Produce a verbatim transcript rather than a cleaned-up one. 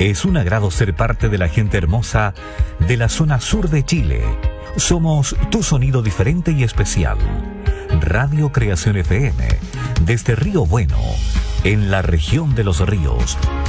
Es un agrado ser parte de la gente hermosa de la zona sur de Chile. Somos tu sonido diferente y especial. Radio Creación F M, desde Río Bueno, en la región de los ríos.